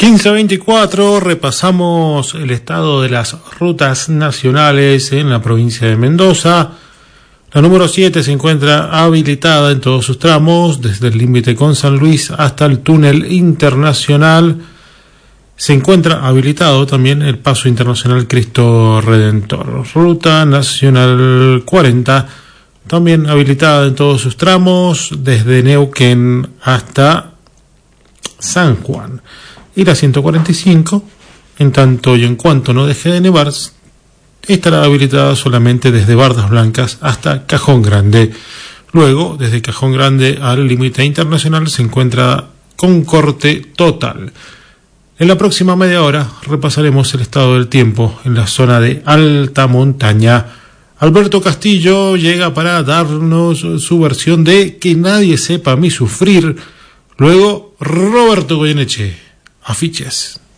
15:24, repasamos el estado de las rutas nacionales en la provincia de Mendoza. La número 7 se encuentra habilitada en todos sus tramos, desde el límite con San Luis hasta el túnel internacional. Se encuentra habilitado también el paso internacional Cristo Redentor. Ruta nacional 40, también habilitada en todos sus tramos, desde Neuquén hasta San Juan. Y la 145, en tanto y en cuanto no deje de nevar, estará habilitada solamente desde Bardas Blancas hasta Cajón Grande. Luego, desde Cajón Grande al límite internacional se encuentra con corte total. En la próxima media hora repasaremos el estado del tiempo en la zona de alta montaña. Alberto Castillo llega para darnos su versión de Que nadie sepa mi sufrir. Luego, Roberto Goyeneche. Afiches.